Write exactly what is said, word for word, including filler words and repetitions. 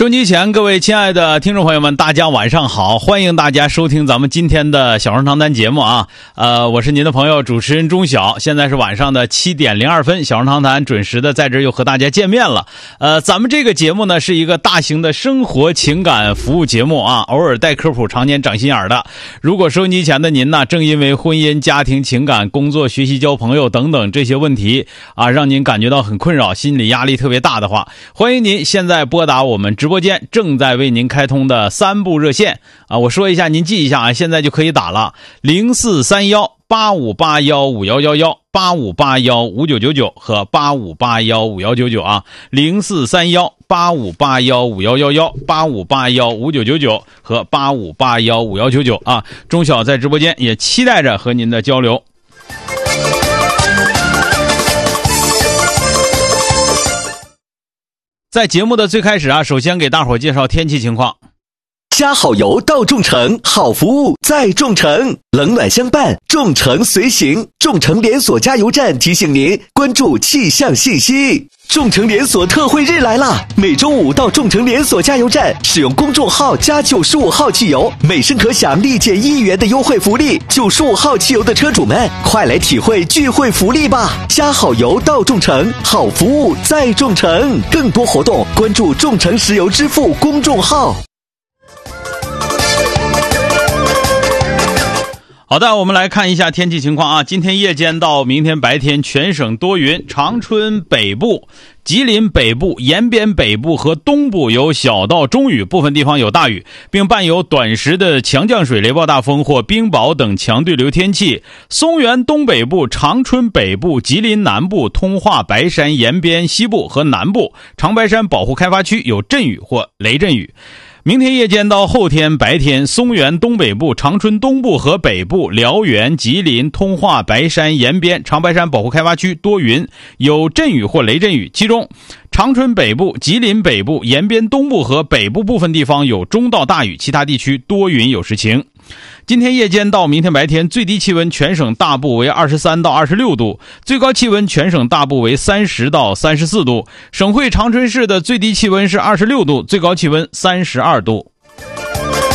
收音机前各位亲爱的听众朋友们，大家晚上好，欢迎大家收听咱们今天的小声长谈节目啊。呃，我是您的朋友主持人钟晓，现在是晚上的七点零二分，小声长谈准时的在这儿又和大家见面了。呃，咱们这个节目呢是一个大型的生活情感服务节目啊，偶尔带科普，常年长心眼的。如果收音机前的您呢，正因为婚姻、家庭、情感、工作、学习、交朋友等等这些问题啊，让您感觉到很困扰，心理压力特别大的话，欢迎您现在拨打我们直播间正在为您开通的三部热线啊，我说一下，您记一下啊，现在就可以打了，零四三一八五八一五一一一八五八一五九九九和八五八一五一九九啊，零四三一八五八一五一一一八五八一五九九九和八五八一五一九九啊，钟晓在直播间也期待着和您的交流。在节目的最开始啊，首先给大伙介绍天气情况。 加好油到众诚，好服务在众诚，冷暖相伴，众诚随行。众诚连锁加油站提醒您关注气象信息。众诚连锁特惠日来啦！每周五到众诚连锁加油站使用公众号加九十五号汽油，每升可享立减一元的优惠福利。九十五号汽油的车主们，快来体会聚会福利吧！加好油到众诚，好服务在众诚。更多活动关注众诚石油支付公众号。 好的，我们来看一下天气情况啊。今天夜间到明天白天全省多云，长春北部、吉林北部、延边北部和东部有小到中雨，部分地方有大雨，并伴有短时的强降水、雷暴大风或冰雹等强对流天气。松原东北部、长春北部、吉林南部、通化、白山、延边西部和南部、长白山保护开发区有阵雨或雷阵雨。明天夜间到后天白天，松原东北部、长春东部和北部、辽源、吉林、通化、白山、延边、长白山保护开发区多云，有阵雨或雷阵雨，其中长春北部、吉林北部、延边东部和北部部分地方有中到大雨，其他地区多云有时晴。今天夜间到明天白天，最低气温全省大部为二十三到二十六度，最高气温全省大部为三十到三十四度。省会长春市的最低气温是二十六度，最高气温三十二度。